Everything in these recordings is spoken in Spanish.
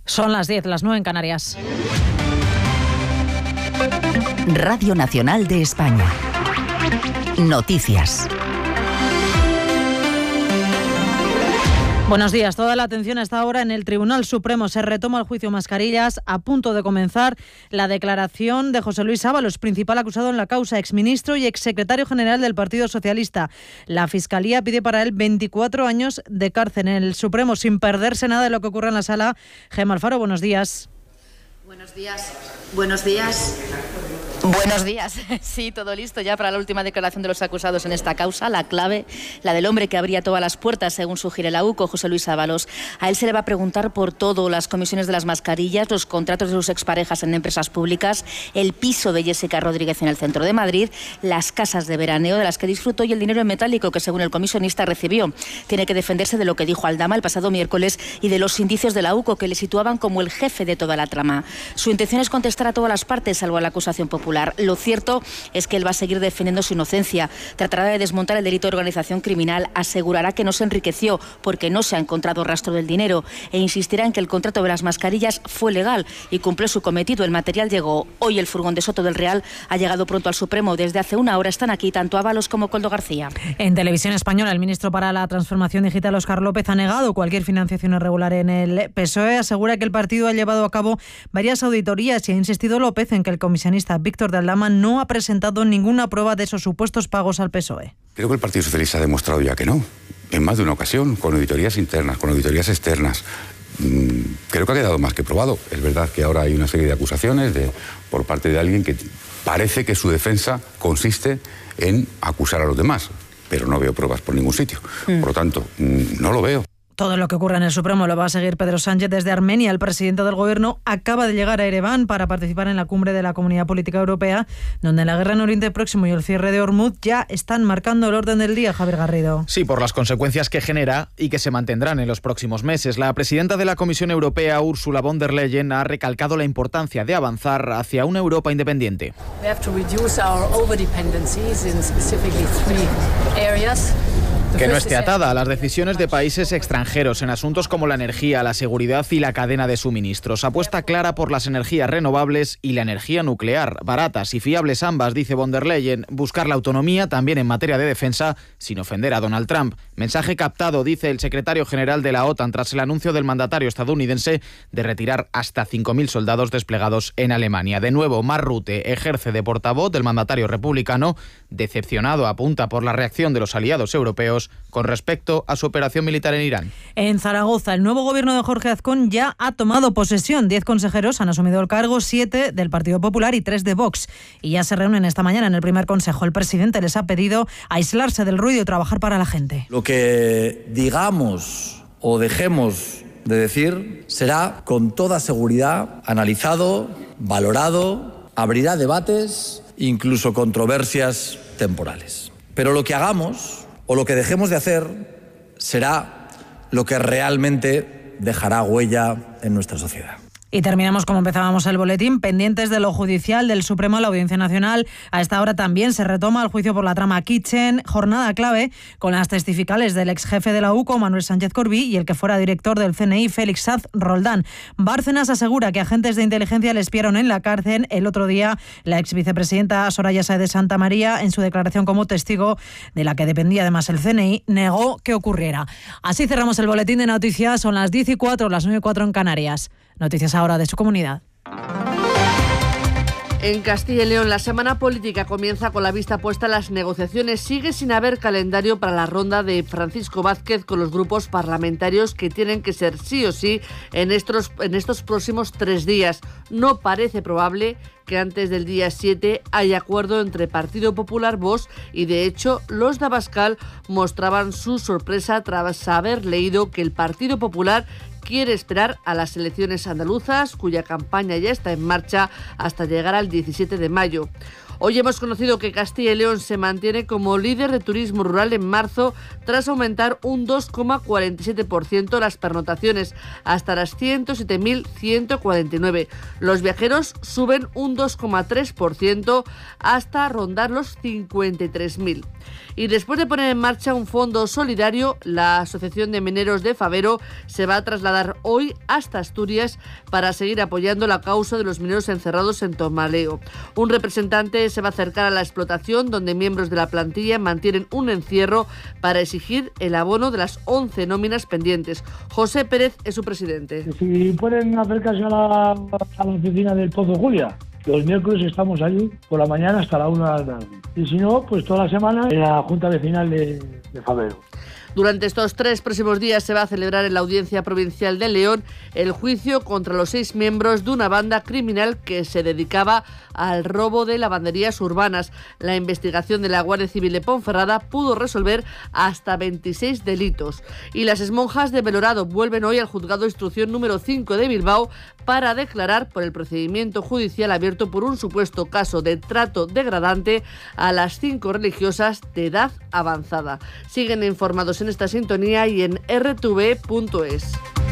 Son las 10, las 9 en Canarias. Radio Nacional de España. Noticias. Buenos días. Toda la atención está ahora en el Tribunal Supremo. Se retoma el juicio Mascarillas, a punto de comenzar la declaración de José Luis Ábalos, principal acusado en la causa, exministro y exsecretario general del Partido Socialista. La Fiscalía pide para él 24 años de cárcel en el Supremo, sin perderse nada de lo que ocurre en la sala. Gemma Alfaro, buenos días. Buenos días. Buenos días. Buenos días. Sí, todo listo ya para la última declaración de los acusados en esta causa. La clave, la del hombre que abría todas las puertas, según sugiere la UCO, José Luis Ábalos. A él se le va a preguntar por todo: las comisiones de las mascarillas, los contratos de sus exparejas en empresas públicas, el piso de Jessica Rodríguez en el centro de Madrid, las casas de veraneo de las que disfrutó y el dinero en metálico que, según el comisionista, recibió. Tiene que defenderse de lo que dijo Aldama el pasado miércoles y de los indicios de la UCO que le situaban como el jefe de toda la trama. Su intención es contestar a todas las partes, salvo a la acusación popular. Lo cierto es que él va a seguir defendiendo su inocencia. Tratará de desmontar el delito de organización criminal, asegurará que no se enriqueció porque no se ha encontrado rastro del dinero e insistirá en que el contrato de las mascarillas fue legal y cumplió su cometido. El material llegó. Hoy el furgón de Soto del Real ha llegado pronto al Supremo. Desde hace una hora están aquí tanto Ábalos como Koldo García. En Televisión Española, el ministro para la Transformación Digital, Óscar López, ha negado cualquier financiación irregular en el PSOE. Asegura que el partido ha llevado a cabo varias auditorías y ha insistido López en que el comisionista Víctor de Aldama no ha presentado ninguna prueba de esos supuestos pagos al PSOE. Creo que el Partido Socialista ha demostrado ya que no, en más de una ocasión, con auditorías internas, con auditorías externas. Creo que ha quedado más que probado. Es verdad que ahora hay una serie de acusaciones por parte de alguien que parece que su defensa consiste en acusar a los demás, pero no veo pruebas por ningún sitio. Por lo tanto, no lo veo. Todo lo que ocurra en el Supremo lo va a seguir Pedro Sánchez desde Armenia. El presidente del Gobierno acaba de llegar a Ereván para participar en la cumbre de la Comunidad Política Europea, donde la guerra en Oriente Próximo y el cierre de Hormuz ya están marcando el orden del día. Javier Garrido. Sí, por las consecuencias que genera y que se mantendrán en los próximos meses. La presidenta de la Comisión Europea, Ursula von der Leyen, ha recalcado la importancia de avanzar hacia una Europa independiente. We have to reduce our overdependencies in specifically 3 areas. Que no esté atada a las decisiones de países extranjeros en asuntos como la energía, la seguridad y la cadena de suministros. Apuesta clara por las energías renovables y la energía nuclear, baratas y fiables ambas, dice von der Leyen. Buscar la autonomía también en materia de defensa, sin ofender a Donald Trump. Mensaje captado, dice el secretario general de la OTAN, tras el anuncio del mandatario estadounidense de retirar hasta 5.000 soldados desplegados en Alemania. De nuevo, Mark Rutte ejerce de portavoz del mandatario republicano, decepcionado, apunta, por la reacción de los aliados europeos con respecto a su operación militar en Irán. En Zaragoza, el nuevo gobierno de Jorge Azcón ya ha tomado posesión. 10 consejeros han asumido el cargo, 7 del Partido Popular y 3 de Vox. Y ya se reúnen esta mañana en el primer consejo. El presidente les ha pedido aislarse del ruido y trabajar para la gente. Lo que digamos o dejemos de decir será con toda seguridad analizado, valorado, abrirá debates, incluso controversias temporales. Pero lo que hagamos o lo que dejemos de hacer será lo que realmente dejará huella en nuestra sociedad. Y terminamos como empezábamos el boletín, pendientes de lo judicial del Supremo a la Audiencia Nacional. A esta hora también se retoma el juicio por la trama Kitchen, jornada clave con las testificales del ex jefe de la UCO, Manuel Sánchez Corbí, y el que fuera director del CNI, Félix Saz Roldán. Bárcenas asegura que agentes de inteligencia le espiaron en la cárcel. El otro día, la ex vicepresidenta Soraya Sáez de Santa María, en su declaración como testigo, de la que dependía además el CNI, negó que ocurriera. Así cerramos el boletín de noticias. Son las 10:04, las 9:04 en Canarias. Noticias ahora de su comunidad. En Castilla y León, la semana política comienza con la vista puesta en las negociaciones. Sigue sin haber calendario para la ronda de Francisco Vázquez con los grupos parlamentarios, que tienen que ser sí o sí en estos próximos 3 días. No parece probable que antes del día 7 haya acuerdo entre Partido Popular, Vox y, de hecho, los de Abascal mostraban su sorpresa tras haber leído que el Partido Popular quiere esperar a las elecciones andaluzas, cuya campaña ya está en marcha hasta llegar al 17 de mayo. Hoy hemos conocido que Castilla y León se mantiene como líder de turismo rural en marzo tras aumentar un 2,47% las pernotaciones hasta las 107.149. Los viajeros suben un 2,3% hasta rondar los 53.000. Y después de poner en marcha un fondo solidario, la Asociación de Mineros de Fabero se va a trasladar hoy hasta Asturias para seguir apoyando la causa de los mineros encerrados en Tomaleo. Un representante se va a acercar a la explotación donde miembros de la plantilla mantienen un encierro para exigir el abono de las 11 nóminas pendientes. José Pérez es su presidente. Si pueden acercarse a la oficina del Pozo Julia, los miércoles estamos allí por la mañana hasta la 1 de la tarde. Y si no, pues toda la semana en la Junta Vecinal de Fabero. Durante estos 3 próximos días se va a celebrar en la Audiencia Provincial de León el juicio contra los 6 miembros de una banda criminal que se dedicaba al robo de lavanderías urbanas. La investigación de la Guardia Civil de Ponferrada pudo resolver hasta 26 delitos. Y las exmonjas de Belorado vuelven hoy al Juzgado de Instrucción número 5 de Bilbao para declarar por el procedimiento judicial abierto por un supuesto caso de trato degradante a las 5 religiosas de edad avanzada. Siguen informados en esta sintonía y en rtv.es.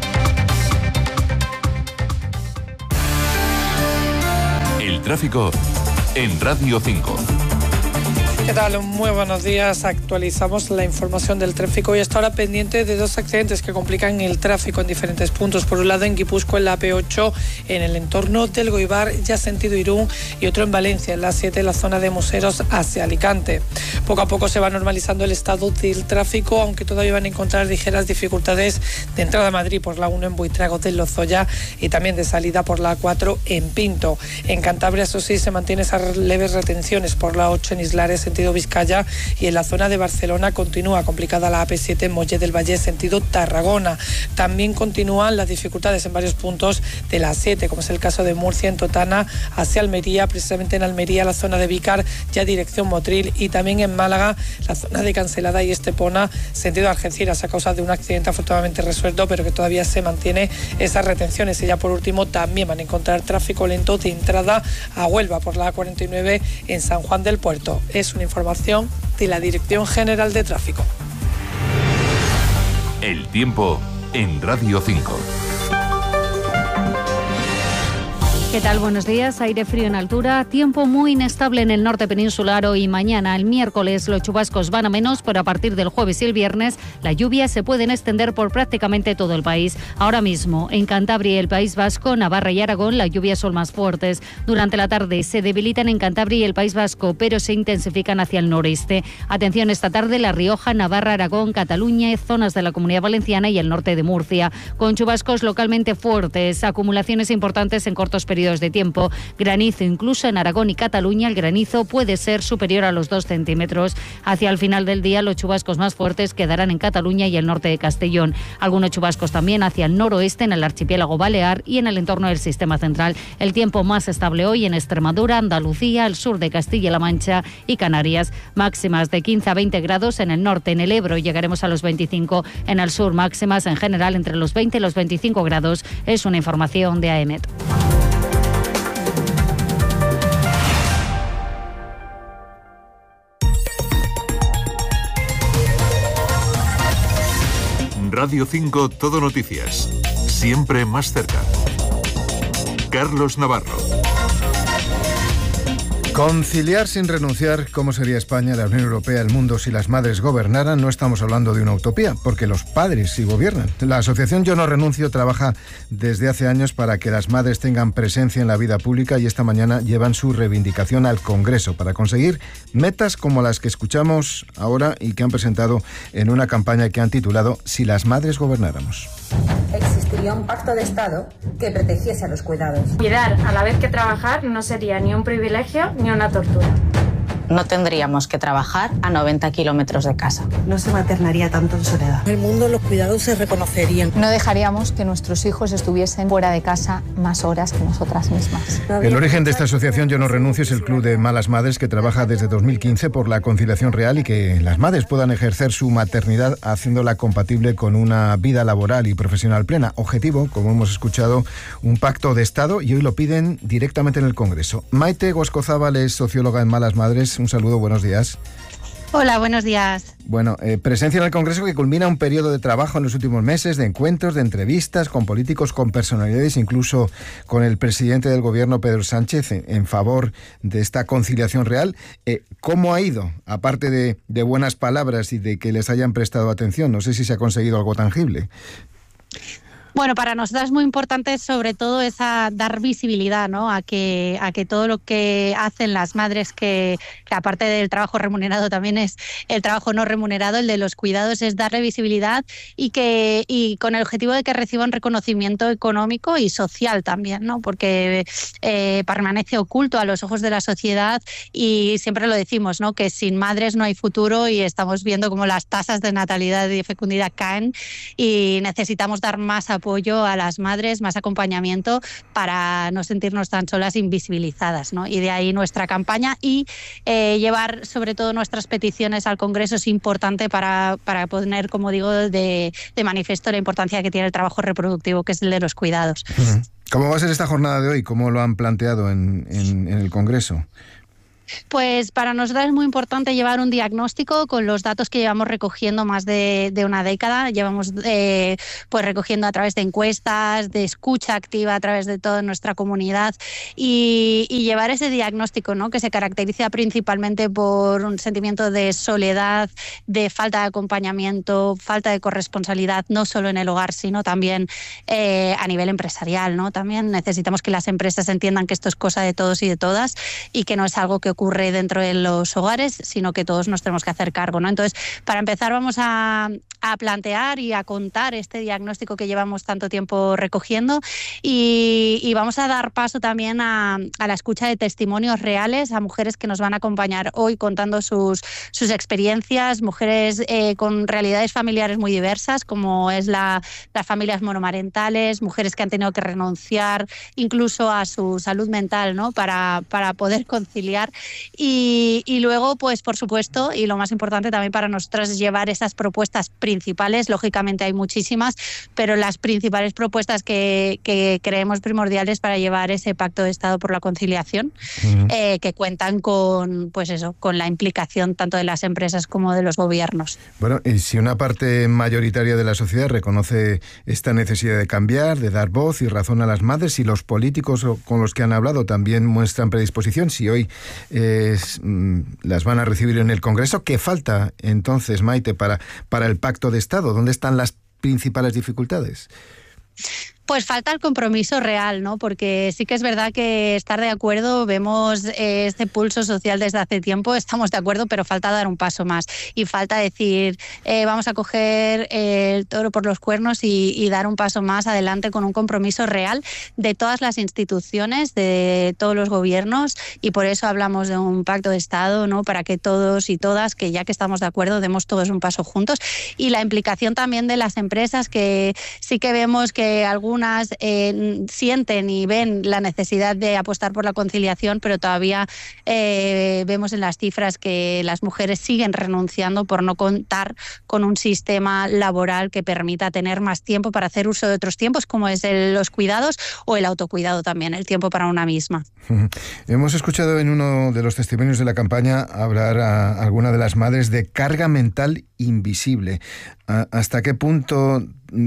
El tráfico en Radio 5. ¿Qué tal? Muy buenos días. Actualizamos la información del tráfico y hasta ahora pendiente de 2 accidentes que complican el tráfico en diferentes puntos. Por un lado en Guipúzcoa, en la AP8, en el entorno del Goibar, ya sentido Irún, y otro en Valencia, en la 7, en la zona de Museros hacia Alicante. Poco a poco se va normalizando el estado del tráfico, aunque todavía van a encontrar ligeras dificultades de entrada a Madrid por la 1 en Buitrago del Lozoya y también de salida por la 4 en Pinto. En Cantabria, eso sí, se mantienen esas leves retenciones por la 8 en Islares, sentido Vizcaya, y en la zona de Barcelona continúa complicada la AP7 en Mollet del Valle, sentido Tarragona. También continúan las dificultades en varios puntos de la 7, como es el caso de Murcia en Totana hacia Almería, precisamente en Almería la zona de Vícar ya dirección Motril, y también en Málaga la zona de Cancelada y Estepona sentido Algeciras a causa de un accidente afortunadamente resuelto, pero que todavía se mantiene esas retenciones. Y ya por último también van a encontrar tráfico lento de entrada a Huelva por la A49 en San Juan del Puerto. Es una información de la Dirección General de Tráfico. El tiempo en Radio 5. ¿Qué tal? Buenos días. Aire frío en altura, tiempo muy inestable en el norte peninsular hoy y mañana. El miércoles los chubascos van a menos, pero a partir del jueves y el viernes las lluvias se pueden extender por prácticamente todo el país. Ahora mismo en Cantabria y el País Vasco, Navarra y Aragón las lluvias son más fuertes. Durante la tarde se debilitan en Cantabria y el País Vasco, pero se intensifican hacia el noreste. Atención esta tarde La Rioja, Navarra, Aragón, Cataluña, zonas de la Comunidad Valenciana y el norte de Murcia, con chubascos localmente fuertes, acumulaciones importantes en cortos periodos de tiempo, granizo incluso en Aragón y Cataluña. El granizo puede ser superior a los 2 centímetros. Hacia el final del día los chubascos más fuertes quedarán en Cataluña y el norte de Castellón. Algunos chubascos también hacia el noroeste, en el archipiélago balear y en el entorno del sistema central. El tiempo más estable hoy en Extremadura, Andalucía, el sur de Castilla-La Mancha y Canarias. Máximas de 15 a 20 grados en el norte, en el Ebro llegaremos a los 25. En el sur máximas en general entre los 20 y los 25 grados. Es una información de AEMET. Radio 5 Todo Noticias. Siempre más cerca. Carlos Navarro. Conciliar sin renunciar. ¿Cómo sería España, la Unión Europea, el mundo si las madres gobernaran? No estamos hablando de una utopía, porque los padres sí gobiernan. La asociación Yo No Renuncio trabaja desde hace años para que las madres tengan presencia en la vida pública y esta mañana llevan su reivindicación al Congreso para conseguir metas como las que escuchamos ahora y que han presentado en una campaña que han titulado Si las madres gobernáramos. Existiría un pacto de Estado que protegiese a los cuidados. Cuidar a la vez que trabajar no sería ni un privilegio ni una tortura. no tendríamos que trabajar a 90 kilómetros de casa. No se maternaría tanto en soledad. En el mundo los cuidados se reconocerían. No dejaríamos que nuestros hijos estuviesen fuera de casa más horas que nosotras mismas. El origen de esta asociación Yo no renuncio es el Club de Malas Madres, que trabaja desde 2015 por la conciliación real y que las madres puedan ejercer su maternidad haciéndola compatible con una vida laboral y profesional plena. Objetivo, como hemos escuchado, un pacto de Estado, y hoy lo piden directamente en el Congreso. Maite Goscozábal es socióloga en Malas Madres. Un saludo, buenos días. Hola, buenos días. Bueno, presencia en el Congreso que culmina un periodo de trabajo en los últimos meses, de encuentros, de entrevistas con políticos, con personalidades, incluso con el presidente del Gobierno, Pedro Sánchez, en favor de esta conciliación real. ¿Cómo ha ido? Aparte de buenas palabras y de que les hayan prestado atención, no sé si se ha conseguido algo tangible. Bueno, para nosotros es muy importante sobre todo dar visibilidad, ¿no? a que todo lo que hacen las madres, que aparte del trabajo remunerado también es el trabajo no remunerado, el de los cuidados, es darle visibilidad y con el objetivo de que reciban reconocimiento económico y social también, ¿no? Porque permanece oculto a los ojos de la sociedad y siempre lo decimos, ¿no? Que sin madres no hay futuro, y estamos viendo cómo las tasas de natalidad y de fecundidad caen, y necesitamos dar más apoyo a las madres, más acompañamiento para no sentirnos tan solas, invisibilizadas, ¿no? Y de ahí nuestra campaña, y llevar sobre todo nuestras peticiones al Congreso es importante para poner, como digo, de manifiesto la importancia que tiene el trabajo reproductivo, que es el de los cuidados. ¿Cómo va a ser esta jornada de hoy? ¿Cómo lo han planteado en el Congreso? Pues para nosotros es muy importante llevar un diagnóstico con los datos que llevamos recogiendo más de una década. Llevamos pues recogiendo a través de encuestas, de escucha activa a través de toda nuestra comunidad, y llevar ese diagnóstico, ¿no? Que se caracteriza principalmente por un sentimiento de soledad, de falta de acompañamiento, falta de corresponsabilidad, no solo en el hogar, sino también a nivel empresarial, ¿no? También necesitamos que las empresas entiendan que esto es cosa de todos y de todas, y que no es algo que ocurre dentro de los hogares, sino que todos nos tenemos que hacer cargo, ¿no? Entonces, para empezar vamos a plantear y a contar este diagnóstico que llevamos tanto tiempo recogiendo, y vamos a dar paso también a la escucha de testimonios reales, a mujeres que nos van a acompañar hoy contando sus experiencias, mujeres con realidades familiares muy diversas, como es las familias monomarentales, mujeres que han tenido que renunciar incluso a su salud mental, ¿no? para poder conciliar. Y luego, pues por supuesto, y lo más importante también para nosotras, es llevar esas propuestas principales. Lógicamente hay muchísimas, pero las principales propuestas que creemos primordiales para llevar ese pacto de Estado por la conciliación, que cuentan con, pues eso, con la implicación tanto de las empresas como de los gobiernos. Bueno, y si una parte mayoritaria de la sociedad reconoce esta necesidad de cambiar, de dar voz y razón a las madres, y los políticos con los que han hablado también muestran predisposición, si hoy las van a recibir en el Congreso, ¿qué falta entonces, Maite, para el pacto de Estado? ¿Dónde están las principales dificultades? Pues falta el compromiso real, ¿no? Porque sí que es verdad que estar de acuerdo, vemos este pulso social desde hace tiempo, estamos de acuerdo, pero falta dar un paso más. Y falta decir, vamos a coger el toro por los cuernos y dar un paso más adelante con un compromiso real de todas las instituciones, de todos los gobiernos, y por eso hablamos de un pacto de Estado, ¿no? Para que todos y todas, que ya que estamos de acuerdo, demos todos un paso juntos. Y la implicación también de las empresas, que sí que vemos que algunas sienten y ven la necesidad de apostar por la conciliación, pero todavía vemos en las cifras que las mujeres siguen renunciando por no contar con un sistema laboral que permita tener más tiempo para hacer uso de otros tiempos, como es los cuidados o el autocuidado también, el tiempo para una misma. Hemos escuchado en uno de los testimonios de la campaña hablar a alguna de las madres de carga mental invisible. ¿Hasta qué punto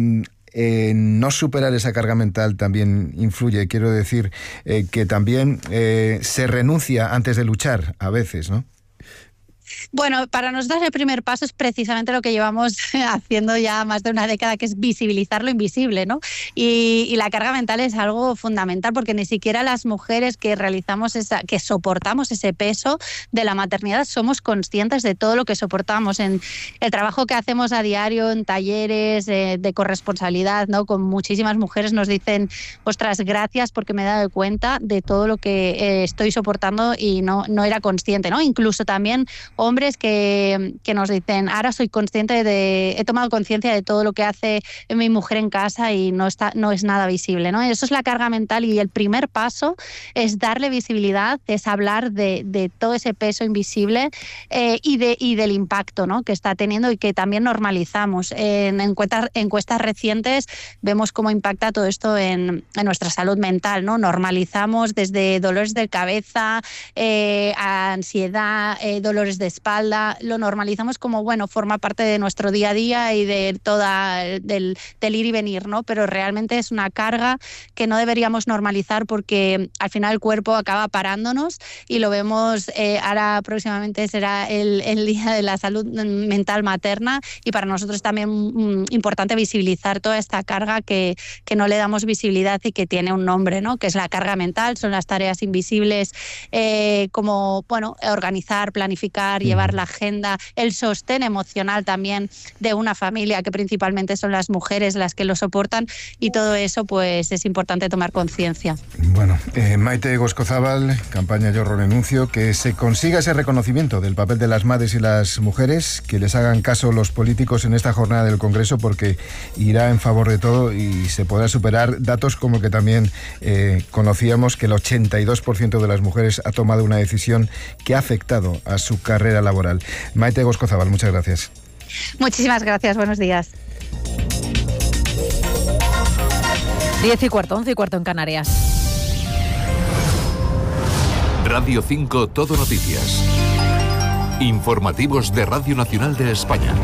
no superar esa carga mental también influye? Quiero decir que también se renuncia antes de luchar a veces, ¿no? Bueno, para nosotros el primer paso es precisamente lo que llevamos haciendo ya más de una década, que es visibilizar lo invisible, ¿no? Y la carga mental es algo fundamental, porque ni siquiera las mujeres que que soportamos ese peso de la maternidad somos conscientes de todo lo que soportamos en el trabajo que hacemos a diario, en talleres de corresponsabilidad, ¿no? Con muchísimas mujeres nos dicen, ostras, gracias porque me he dado cuenta de todo lo que estoy soportando y no era consciente, ¿no? Incluso también hombres que nos dicen, ahora soy consciente he tomado conciencia de todo lo que hace mi mujer en casa y no es nada visible, ¿no? Eso es la carga mental, y el primer paso es darle visibilidad, es hablar de todo ese peso invisible y del impacto, ¿no? que está teniendo y que también normalizamos. En encuestas recientes vemos cómo impacta todo esto en nuestra salud mental, ¿no? Normalizamos desde dolores de cabeza, a ansiedad, dolores de espalda, lo normalizamos como, bueno, forma parte de nuestro día a día y de del ir y venir, ¿no? Pero realmente es una carga que no deberíamos normalizar, porque al final el cuerpo acaba parándonos, y lo vemos, ahora próximamente será el Día de la Salud Mental Materna, y para nosotros también importante visibilizar toda esta carga que no le damos visibilidad y que tiene un nombre, ¿no? Que es la carga mental, son las tareas invisibles, como, bueno, organizar, planificar, llevar la agenda, el sostén emocional también de una familia, que principalmente son las mujeres las que lo soportan, y todo eso pues es importante tomar conciencia. Bueno, Maite Egoscozábal, campaña Yo Renuncio, que se consiga ese reconocimiento del papel de las madres y las mujeres, que les hagan caso los políticos en esta jornada del Congreso, porque irá en favor de todo y se podrá superar datos como que también conocíamos, que el 82% de las mujeres ha tomado una decisión que ha afectado a su carrera laboral. Maite Egoscozábal, muchas gracias. Muchísimas gracias, buenos días. 10:15, 11:15 en Canarias. Radio 5 Todo Noticias. Informativos de Radio Nacional de España.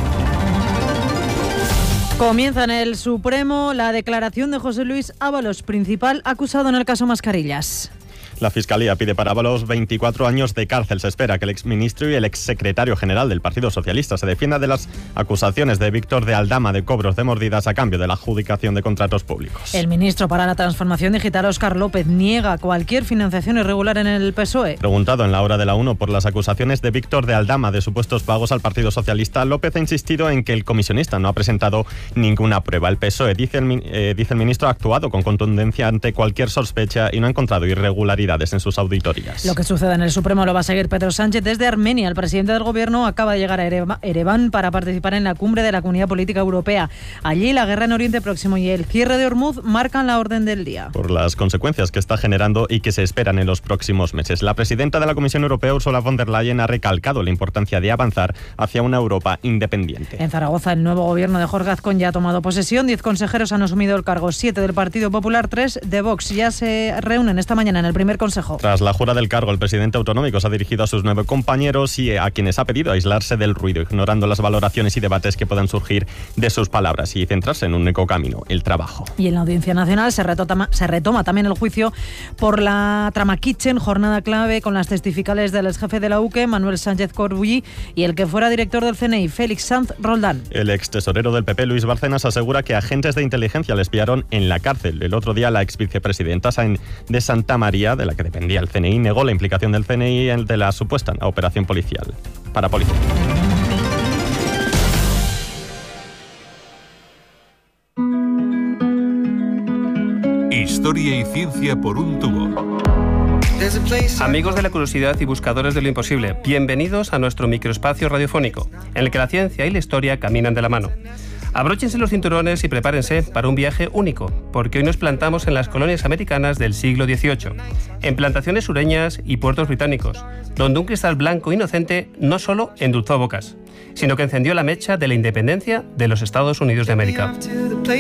Comienza en el Supremo la declaración de José Luis Ábalos, principal acusado en el caso Mascarillas. La Fiscalía pide para Ábalos 24 años de cárcel. Se espera que el exministro y el exsecretario general del Partido Socialista se defiendan de las acusaciones de Víctor de Aldama de cobros de mordidas a cambio de la adjudicación de contratos públicos. El ministro para la Transformación Digital, Óscar López, niega cualquier financiación irregular en el PSOE. Preguntado en la hora de la 1 por las acusaciones de Víctor de Aldama de supuestos pagos al Partido Socialista, López ha insistido en que el comisionista no ha presentado ninguna prueba. El PSOE, dice el ministro, ha actuado con contundencia ante cualquier sospecha y no ha encontrado irregularidades en sus auditorías. Lo que suceda en el Supremo lo va a seguir Pedro Sánchez desde Armenia. El presidente del Gobierno acaba de llegar a Ereván para participar en la cumbre de la Comunidad Política Europea. Allí la guerra en Oriente Próximo y el cierre de Hormuz marcan la orden del día. Por las consecuencias que está generando y que se esperan en los próximos meses. La presidenta de la Comisión Europea, Ursula von der Leyen, ha recalcado la importancia de avanzar hacia una Europa independiente. En Zaragoza, el nuevo gobierno de Jorge Azcón ya ha tomado posesión. 10 consejeros han asumido el cargo, 7 del Partido Popular, 3 de Vox. Ya se reúnen esta mañana en el primer consejo. Tras la jura del cargo, el presidente autonómico se ha dirigido a sus 9 compañeros y a quienes ha pedido aislarse del ruido, ignorando las valoraciones y debates que puedan surgir de sus palabras y centrarse en un único camino, el trabajo. Y en la Audiencia Nacional se retoma también el juicio por la trama Kitchen, jornada clave con las testificales del exjefe de la UCE, Manuel Sánchez Corbulli, y el que fuera director del CNI, Félix Sanz Roldán. El ex tesorero del PP, Luis Bárcenas, asegura que agentes de inteligencia le espiaron en la cárcel. El otro día la ex vicepresidenta de Santa María, de la que dependía el CNI, negó la implicación del CNI de la supuesta operación policial. Para policía. Historia y ciencia por un tubo. Amigos de la curiosidad y buscadores de lo imposible, bienvenidos a nuestro microespacio radiofónico, en el que la ciencia y la historia caminan de la mano. Abróchense los cinturones y prepárense para un viaje único, porque hoy nos plantamos en las colonias americanas del siglo XVIII, en plantaciones sureñas y puertos británicos, donde un cristal blanco inocente no solo endulzó bocas, sino que encendió la mecha de la independencia de los Estados Unidos de América.